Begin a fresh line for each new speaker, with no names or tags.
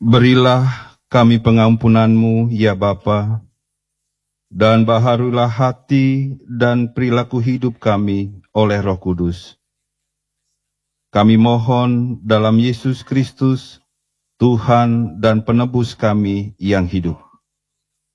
Berilah kami pengampunan-Mu, ya Bapa, dan baharulah hati dan perilaku hidup kami oleh Roh Kudus. Kami mohon dalam Yesus Kristus, Tuhan dan Penebus kami yang hidup.